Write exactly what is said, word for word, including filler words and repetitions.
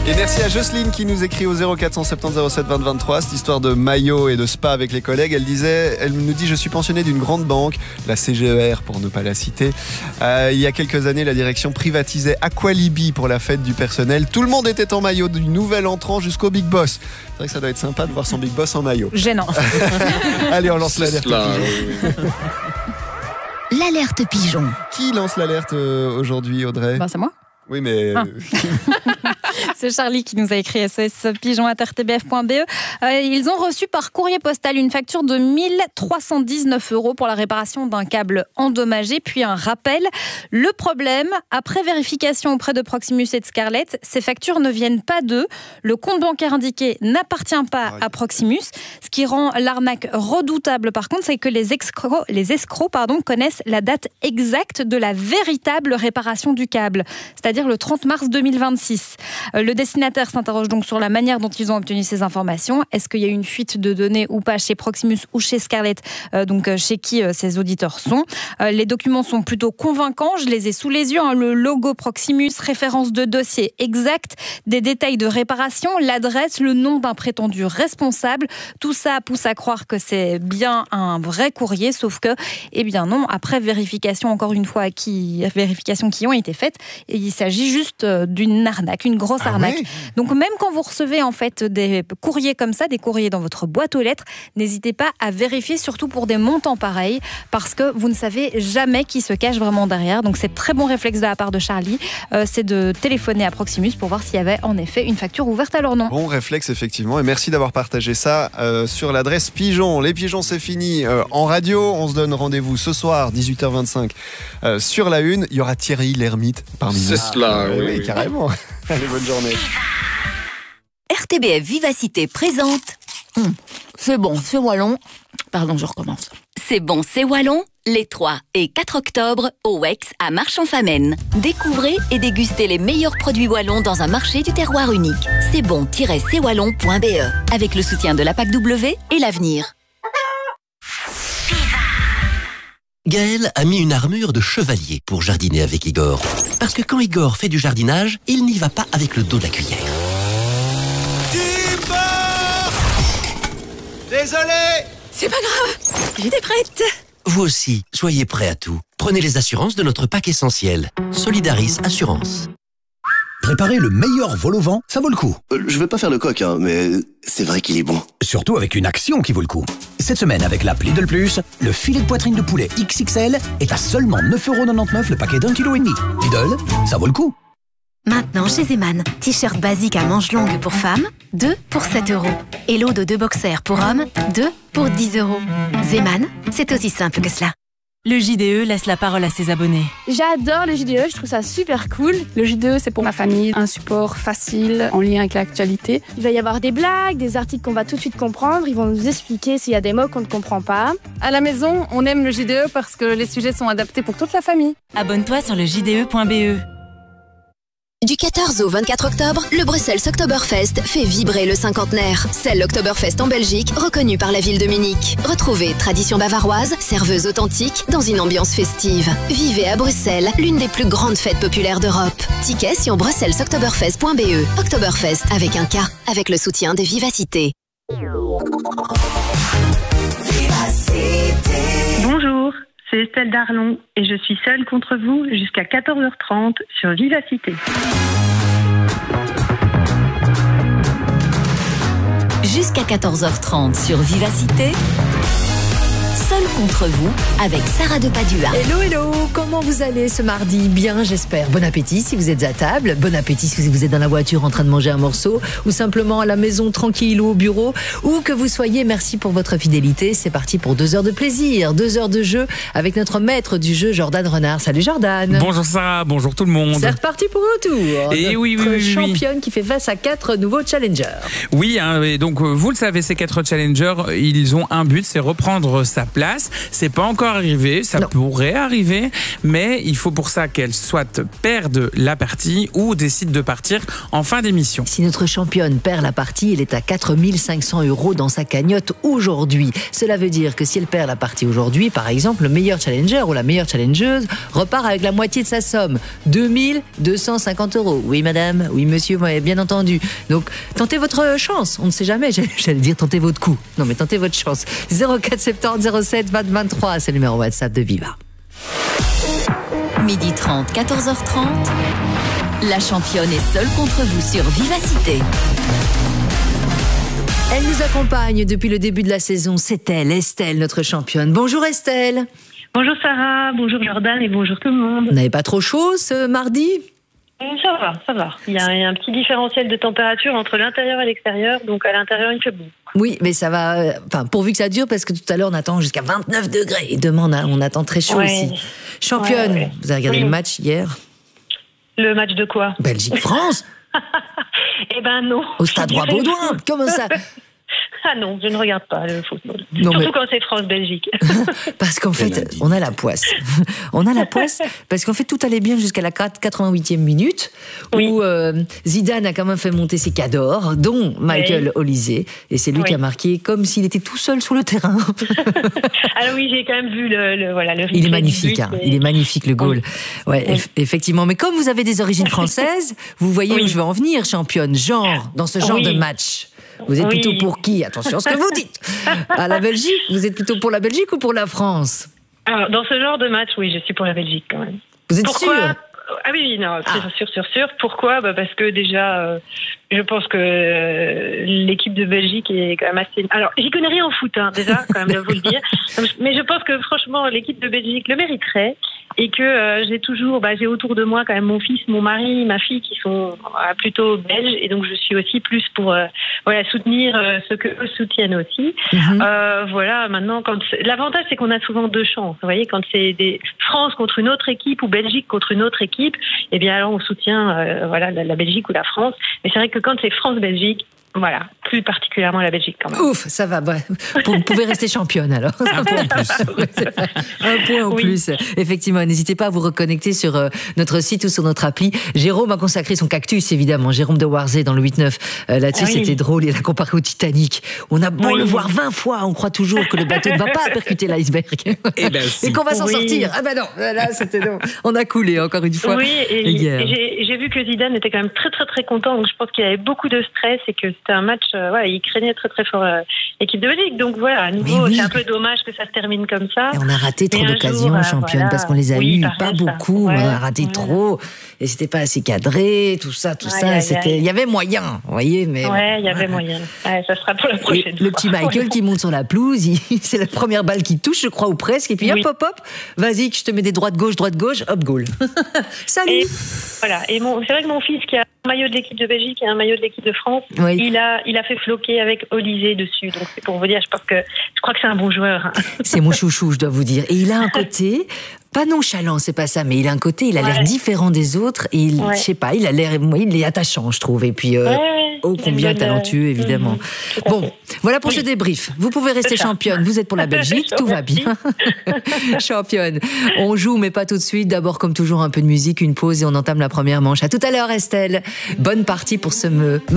Et merci à Jocelyne qui nous écrit au zéro quatre cent soixante-dix zéro sept vingt vingt-trois cette histoire de maillot et de spa avec les collègues. Elle disait, elle nous dit, je suis pensionnée d'une grande banque, la C G E R pour ne pas la citer. Euh, il y a quelques années, la direction privatisait Aqualibi pour la fête du personnel. Tout le monde était en maillot, du nouvel entrant jusqu'au Big Boss. C'est vrai que ça doit être sympa de voir son Big Boss en maillot. Gênant. Allez, on lance l'alerte Cela, pigeon. L'alerte pigeon. Qui lance l'alerte euh, aujourd'hui, Audrey ? Ben, c'est moi. Oui, mais... Ah. C'est Charlie qui nous a écrit S O S pigeon arobase r t b f point b e. Euh, ils ont reçu par courrier postal une facture de mille trois cent dix-neuf euros pour la réparation d'un câble endommagé, puis un rappel. Le problème, après vérification auprès de Proximus et de Scarlett, ces factures ne viennent pas d'eux. Le compte bancaire indiqué n'appartient pas à Proximus. Ce qui rend l'arnaque redoutable, par contre, c'est que les escrocs, les escrocs pardon, connaissent la date exacte de la véritable réparation du câble, c'est-à-dire le trente mars deux mille vingt-six. Le destinataire s'interroge donc sur la manière dont ils ont obtenu ces informations. Est-ce qu'il y a eu une fuite de données ou pas chez Proximus ou chez Scarlett, euh, donc chez qui euh, ces auditeurs sont. Euh, les documents sont plutôt convaincants, je les ai sous les yeux, hein. Le logo Proximus, référence de dossier exact, des détails de réparation, l'adresse, le nom d'un prétendu responsable. Tout ça pousse à croire que c'est bien un vrai courrier, sauf que, eh bien non, après vérification, encore une fois, qui, vérifications qui ont été faites, il s'agit juste d'une arnaque, une grosse Ah arnaque. oui. Donc même quand vous recevez en fait des courriers comme ça, des courriers dans votre boîte aux lettres, n'hésitez pas à vérifier, surtout pour des montants pareils, parce que vous ne savez jamais qui se cache vraiment derrière. Donc c'est très bon réflexe de la part de Charlie, euh, c'est de téléphoner à Proximus pour voir s'il y avait en effet une facture ouverte à leur nom. Bon réflexe, effectivement. Et merci d'avoir partagé ça euh, sur l'adresse Pigeon. Les pigeons, c'est fini. Euh, en radio, on se donne rendez-vous ce soir, dix-huit heures vingt-cinq, euh, sur la une. Il y aura Thierry l'ermite parmi nous. c'est cela, Ah, oui, oui, oui. carrément. Allez, bonne journée. R T B F Vivacité présente. Hum, c'est bon, c'est wallon. Pardon, je recommence. C'est bon, c'est wallon. Les trois et quatre octobre au W E X à Marchand-Famenne. Découvrez et dégustez les meilleurs produits wallons dans un marché du terroir unique. C'est bon tiret c wallon point b e avec le soutien de la P A C W et l'Avenir. Gaël a mis une armure de chevalier pour jardiner avec Igor. Parce que quand Igor fait du jardinage, il n'y va pas avec le dos de la cuillère. Désolé. C'est pas grave, j'étais prête. Vous aussi, soyez prêts à tout. Prenez les assurances de notre pack essentiel. Solidaris Assurance. Préparer le meilleur vol au vent, ça vaut le coup. Euh, Je vais pas faire le coq, hein, mais c'est vrai qu'il est bon. Surtout avec une action qui vaut le coup. Cette semaine, avec l'app Lidl Plus, le filet de poitrine de poulet X X L est à seulement neuf euros quatre-vingt-dix-neuf le paquet d'un kilo et demi. Lidl, ça vaut le coup. Maintenant chez Zeman, t-shirt basique à manches longues pour femmes, deux pour sept euros. Et lot de deux boxers pour hommes, deux pour dix euros. Zeman, c'est aussi simple que cela. Le J D E laisse la parole à ses abonnés. J'adore le J D E, je trouve ça super cool. Le J D E, c'est pour ma famille, un support facile, en lien avec l'actualité. Il va y avoir des blagues, des articles qu'on va tout de suite comprendre. Ils vont nous expliquer s'il y a des mots qu'on ne comprend pas. À la maison, on aime le J D E parce que les sujets sont adaptés pour toute la famille. Abonne-toi sur le j d e point b e. Du quatorze au vingt-quatre octobre, le Bruxelles Oktoberfest fait vibrer le cinquantenaire. C'est l'Oktoberfest en Belgique, reconnu par la ville de Munich. Retrouvez tradition bavaroise, serveuse authentique, dans une ambiance festive. Vivez à Bruxelles, l'une des plus grandes fêtes populaires d'Europe. Tickets sur bruxelles oktoberfest point b e. Oktoberfest avec un K, avec le soutien de Vivacité. Bonjour, c'est Estelle Darlon et je suis seule contre vous jusqu'à quatorze heures trente sur Vivacité. Jusqu'à quatorze heures trente sur Vivacité. Seul contre vous, avec Sarah de Padua. Hello, hello, comment vous allez ce mardi? Bien, j'espère. Bon appétit si vous êtes à table, bon appétit si vous êtes dans la voiture en train de manger un morceau, ou simplement à la maison tranquille ou au bureau, ou que vous soyez. Merci pour votre fidélité. C'est parti pour deux heures de plaisir, deux heures de jeu avec notre maître du jeu, Jordan Renard. Salut Jordan. Bonjour Sarah, bonjour tout le monde. C'est reparti pour un tour. Et oui, oui, Notre oui, oui, championne oui. qui fait face à quatre nouveaux challengers. Oui, hein, et donc vous le savez, ces quatre challengers, ils ont un but, c'est reprendre sa place place. C'est pas encore arrivé, ça non. pourrait arriver, mais il faut pour ça qu'elle soit perde la partie ou décide de partir en fin d'émission. Si notre championne perd la partie, elle est à quatre mille cinq cents euros dans sa cagnotte aujourd'hui. Cela veut dire que si elle perd la partie aujourd'hui, par exemple, le meilleur challenger ou la meilleure challengeuse repart avec la moitié de sa somme, deux mille deux cent cinquante euros. Oui madame, oui monsieur, vous m'avez bien entendu. Donc tentez votre chance, on ne sait jamais, j'allais dire tentez votre coup. Non mais tentez votre chance. zéro quatre soixante-dix zéro sept vingt vingt-trois, c'est le numéro WhatsApp de Viva. midi trente, quatorze heures trente, la championne est seule contre vous sur Vivacité. Elle nous accompagne depuis le début de la saison, c'est elle, Estelle, notre championne. Bonjour Estelle. Bonjour Sarah, bonjour Jordan et bonjour tout le monde. Vous n'avez pas trop chaud ce mardi ? Ça va, ça va. Il y a un petit différentiel de température entre l'intérieur et l'extérieur, donc à l'intérieur il fait bon. Oui, mais ça va, enfin pourvu que ça dure, parce que tout à l'heure on attend jusqu'à vingt-neuf degrés et demain on attend très chaud ouais. aussi. Championne, ouais, ouais. Vous avez regardé oui. le match hier ? Le match de quoi ? Belgique-France. Eh ben non. Au Stade Roi-Baudouin, comment ça ? Ah non, je ne regarde pas le football. Non, Surtout mais... quand c'est France-Belgique. Parce qu'en fait, on a la poisse. On a la poisse parce qu'en fait, tout allait bien jusqu'à la quatre-vingt-huitième minute oui. où euh, Zidane a quand même fait monter ses cadors, dont Michael oui. Olysée. Et c'est lui oui. qui a marqué comme s'il était tout seul sur le terrain. Alors oui, j'ai quand même vu le, le, voilà, le Il est magnifique, but, hein. et... il est magnifique le goal. Oui. Ouais, oui. eff- effectivement. Mais comme vous avez des origines françaises, vous voyez oui. où je veux en venir, championne. Genre, dans ce genre oui. de match. Vous êtes oui. plutôt pour qui ? Attention à ce que vous dites. À la Belgique ? Vous êtes plutôt pour la Belgique ou pour la France ? Alors, dans ce genre de match, oui, je suis pour la Belgique quand même. Vous êtes Pourquoi ? sûr ? Ah oui, non, ah. sûr, sûr, sûr, sûr. Pourquoi ? Bah parce que déjà, euh, je pense que euh, l'équipe de Belgique est quand même assez... Alors, j'y connais rien en foot, hein, déjà, quand même, de vous le dire. Mais je pense que, franchement, l'équipe de Belgique le mériterait. Et que euh, j'ai toujours, bah, j'ai autour de moi quand même mon fils, mon mari, ma fille qui sont euh, plutôt belges. Et donc, je suis aussi plus pour euh, voilà, soutenir euh, ce que eux soutiennent aussi. Mm-hmm. Euh, voilà, maintenant, quand l'avantage, c'est qu'on a souvent deux chances. Vous voyez, quand c'est des France contre une autre équipe ou Belgique contre une autre équipe, eh bien, alors on soutient euh, voilà, la, la Belgique ou la France. Mais c'est vrai que quand c'est France-Belgique, voilà, plus particulièrement la Belgique quand même. Ouf, ça va. Bah, vous pouvez rester championne alors. Un point en plus. Un point en oui. plus. Effectivement, n'hésitez pas à vous reconnecter sur euh, notre site ou sur notre appli. Jérôme a consacré son cactus, évidemment. Jérôme de Warzé dans le huit neuf. Euh, là-dessus, ah oui. c'était drôle. Il a comparé au Titanic. On a beau oui. le voir vingt fois, on croit toujours que le bateau ne va pas percuter l'iceberg. Et, ben, si. et qu'on va s'en oui. sortir. Ah ben non, là, c'était non. On a coulé encore une fois. Oui, et, et j'ai, j'ai vu que Zidane était quand même très très très content. Donc je pense qu'il y avait beaucoup de stress et que c'était un match, euh, voilà, il craignait très très fort euh, l'équipe de Belgique. Donc voilà, à nouveau, oui. c'est un peu dommage que ça se termine comme ça. Et on a raté trop d'occasions, jour, championne, voilà. parce qu'on les a oui, eues pas beaucoup. Ouais, on a raté ouais. trop. Et c'était pas assez cadré, tout ça, tout ouais, ça. C'était, il y avait moyen, vous voyez, mais. Ouais, il y avait ouais. moyen. Ouais, ça sera pour la prochaine. Et le petit Michael ouais. qui monte sur la pelouse, il, c'est la première balle qui touche, je crois, ou presque. Et puis oui. hop, hop, hop, vas-y, que je te mets des droites gauche, droite gauche, hop, goal. Salut. Et, voilà. Et mon, c'est vrai que mon fils qui a un maillot de l'équipe de Belgique et un maillot de l'équipe de France, oui. il a, il a fait floquer avec Olysée dessus. Donc c'est pour vous dire, je pense que, je crois que c'est un bon joueur. C'est mon chouchou, je dois vous dire. Et il a un côté. Pas nonchalant, c'est pas ça, mais il a un côté, il a ouais. l'air différent des autres, et il, ouais. je sais pas, il a l'air, il est attachant, je trouve, et puis, euh, ouais, oh, combien talentueux, évidemment. Mmh, bon, voilà pour oui. ce débrief. Vous pouvez rester championne, vous êtes pour la Belgique, tout va bien. Championne. On joue, mais pas tout de suite. D'abord, comme toujours, un peu de musique, une pause, et on entame la première manche. À tout à l'heure, Estelle. Bonne partie pour ce me.